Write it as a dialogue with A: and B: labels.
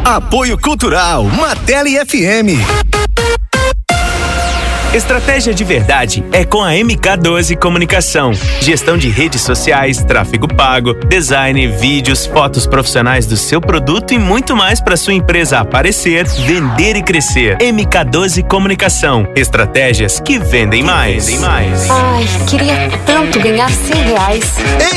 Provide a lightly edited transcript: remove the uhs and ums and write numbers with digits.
A: Apoio Cultural, Martelli FM.
B: Estratégia de verdade é com a MK12 Comunicação. Gestão de redes sociais, tráfego pago, design, vídeos, fotos profissionais do seu produto e muito mais para sua empresa aparecer, vender e crescer. MK12 Comunicação. Estratégias que vendem mais.
C: Ai, queria tanto ganhar R$100.